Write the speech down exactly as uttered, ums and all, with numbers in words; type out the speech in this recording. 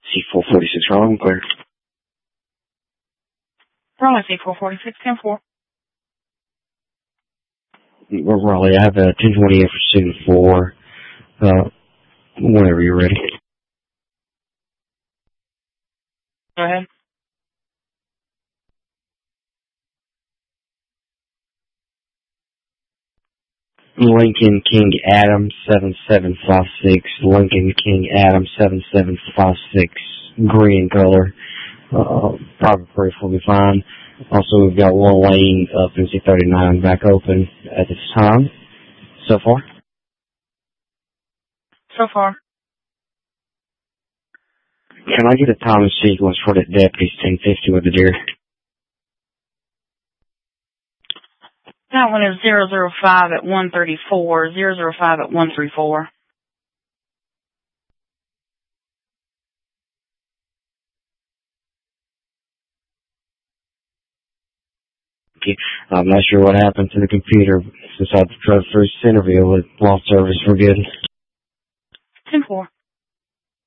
C four forty-six, Raleigh, clear. Raleigh, C four forty-six, ten four. Raleigh, I have a ten twenty-eight for student four. Uh, whenever you're ready. Go ahead. Lincoln King Adam seven seven five six. Lincoln King Adam seven seven five six. Green color. Uh, private proof will be fine. Also, we've got one lane up in C thirty-nine back open at this time. So far? So far. Can I get a time and sequence for the deputies ten fifty with the deer? That one is zero zero five at one thirty-four, zero zero five at one thirty-four. Okay. I'm not sure what happened to the computer since I drove through Centerville with lost service for good. ten four.